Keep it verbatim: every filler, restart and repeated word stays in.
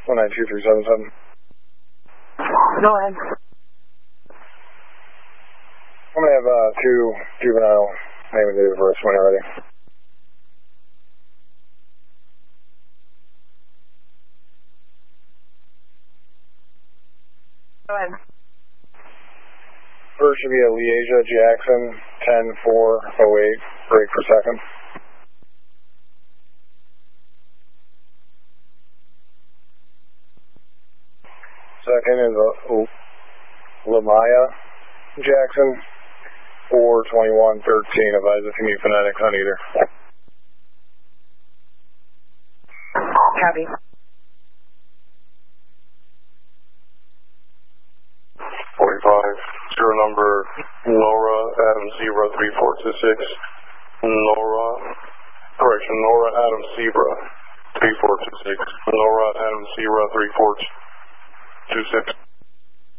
one nine two three seven seven. Go ahead. I'm going to have uh, two juvenile name and date of birth when you're ready. Go ahead. First should be a Leasia Jackson, ten four oh eight, break per second. Second is a Lamaya Jackson, four twenty-one thirteen. Advise if you need phonetics on either. Copy. forty-five, zero number Nora Adam Zebra three four two six. Nora, correction, Nora Adam Zebra three four two six. Nora Adam Zebra three four two six.